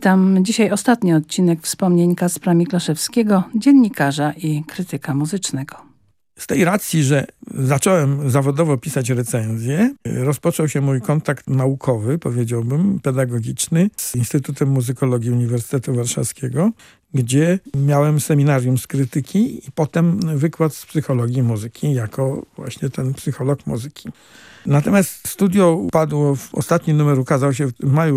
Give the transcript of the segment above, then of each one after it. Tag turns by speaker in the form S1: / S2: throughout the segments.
S1: Witam. Dzisiaj ostatni odcinek wspomnień Kacpra Miklaszewskiego, dziennikarza i krytyka muzycznego.
S2: Z tej racji, że zacząłem zawodowo pisać recenzje, rozpoczął się mój kontakt naukowy, powiedziałbym, pedagogiczny z Instytutem Muzykologii Uniwersytetu Warszawskiego, gdzie miałem seminarium z krytyki i potem wykład z psychologii muzyki, jako właśnie ten psycholog muzyki. Natomiast studio upadło, ostatni numer ukazał się w maju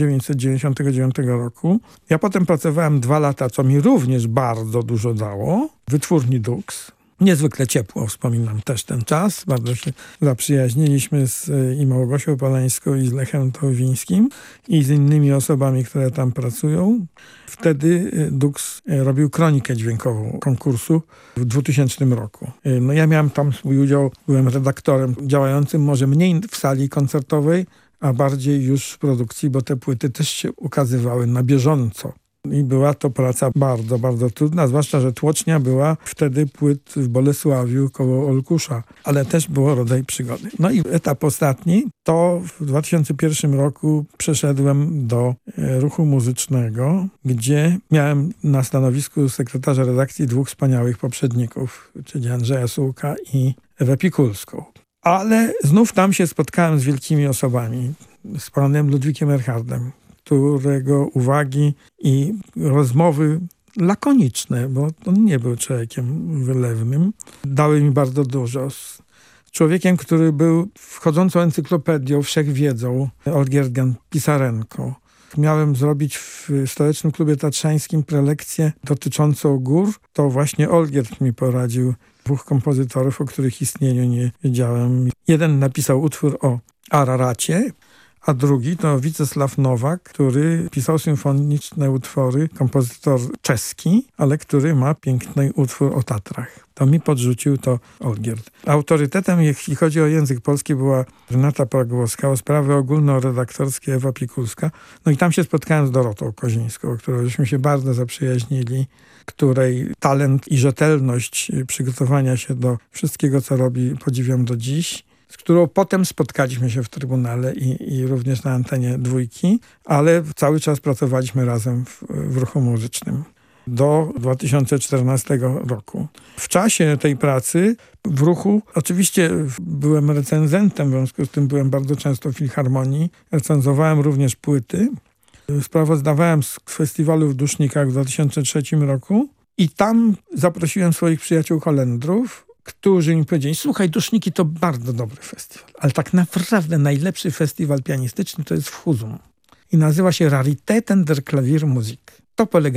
S2: 1999 roku. Ja potem pracowałem 2 lata, co mi również bardzo dużo dało, w wytwórni Dux. Niezwykle ciepło wspominam też ten czas. Bardzo się zaprzyjaźniliśmy z i Małgosią Polańską, i z Lechem Tołwińskim, i z innymi osobami, które tam pracują. Wtedy Dux robił kronikę dźwiękową konkursu w 2000 roku. No ja miałem tam swój udział, byłem redaktorem działającym może mniej w sali koncertowej, a bardziej już w produkcji, bo te płyty też się ukazywały na bieżąco. I była to praca bardzo, bardzo trudna, zwłaszcza, że tłocznia była wtedy płyt w Bolesławiu koło Olkusza, ale też było rodzaj przygody. No i etap ostatni, to w 2001 roku przeszedłem do ruchu muzycznego, gdzie miałem na stanowisku sekretarza redakcji 2 wspaniałych poprzedników, czyli Andrzeja Sułka i Ewę Pikulską. Ale znów tam się spotkałem z wielkimi osobami, z panem Ludwikiem Erhardem, którego uwagi i rozmowy lakoniczne, bo on nie był człowiekiem wylewnym, dały mi bardzo dużo. Z człowiekiem, który był wchodzącą encyklopedią, wszechwiedzą, Olgierdą Pisarenką. Miałem zrobić w Stołecznym Klubie Tatrzańskim prelekcję dotyczącą gór. To właśnie Olgierd mi poradził 2 kompozytorów, o których istnieniu nie wiedziałem. Jeden napisał utwór o Araracie, a drugi to Wicesław Nowak, który pisał symfoniczne utwory, kompozytor czeski, ale który ma piękny utwór o Tatrach. To mi podrzucił to Olgierd. Autorytetem, jeśli chodzi o język polski, była Renata Pogłowska, o sprawy ogólnoredaktorskie Ewa Pikulska. No i tam się spotkałem z Dorotą Kozińską, którą żeśmy się bardzo zaprzyjaźnili, której talent i rzetelność przygotowania się do wszystkiego, co robi, podziwiam do dziś, z którą potem spotkaliśmy się w Trybunale i również na antenie 2, ale cały czas pracowaliśmy razem w ruchu muzycznym do 2014 roku. W czasie tej pracy w ruchu, oczywiście byłem recenzentem, w związku z tym byłem bardzo często w Filharmonii, recenzowałem również płyty, sprawozdawałem z festiwalu w Dusznikach w 2003 roku i tam zaprosiłem swoich przyjaciół Holendrów, którzy mi powiedzieli: słuchaj, Duszniki to bardzo dobry festiwal, ale tak naprawdę najlepszy festiwal pianistyczny to jest w Huzum i nazywa się Raritäten der Klaviermusik. To polega